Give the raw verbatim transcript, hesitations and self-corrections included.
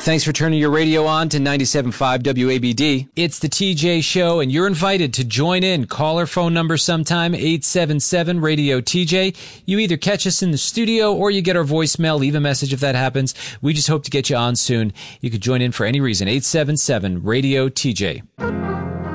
Thanks for turning your radio on to ninety-seven point five W A B D. It's the T J Show, and you're invited to join in. Call our phone number sometime, eight seven seven radio T J. You either catch us in the studio or you get our voicemail. Leave a message if that happens. We just hope to get you on soon. You could join in for any reason, eight seven seven radio T J.